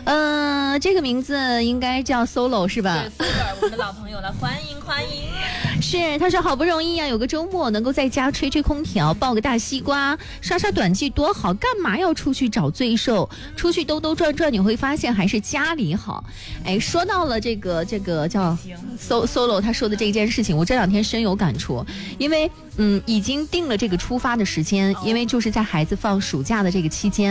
这个名字应该叫 Solo 是吧？ 对 ，Solo， 我们的老朋友了，欢迎欢迎。 是，他说好不容易啊，有个周末能够在家吹吹空调，抱个大西瓜，刷刷短剧多好，干嘛要出去找罪受？出去兜兜转转，你会发现还是家里好。哎，说到了这个叫 Solo 他说的这件事情，我这两天深有感触，因为已经定了这个出发的时间，因为就是在孩子放暑假的这个期间。